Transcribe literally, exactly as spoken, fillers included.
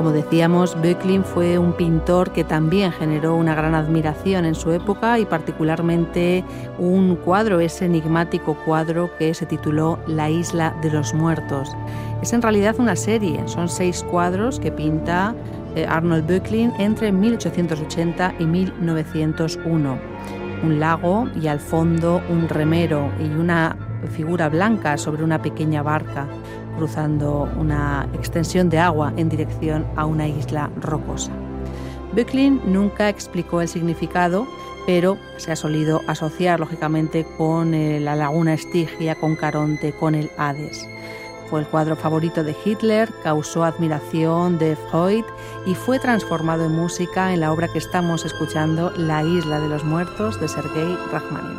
Como decíamos, Böcklin fue un pintor que también generó una gran admiración en su época y particularmente un cuadro, ese enigmático cuadro que se tituló La isla de los muertos. Es en realidad una serie, son seis cuadros que pinta Arnold Böcklin entre mil ochocientos ochenta y mil novecientos uno. Un lago y al fondo un remero y una figura blanca sobre una pequeña barca cruzando una extensión de agua en dirección a una isla rocosa. Böcklin nunca explicó el significado, pero se ha solido asociar lógicamente con eh, la laguna Estigia, con Caronte, con el Hades. Fue el cuadro favorito de Hitler, causó admiración de Freud y fue transformado en música en la obra que estamos escuchando, La isla de los muertos, de Sergei Rachmaninoff.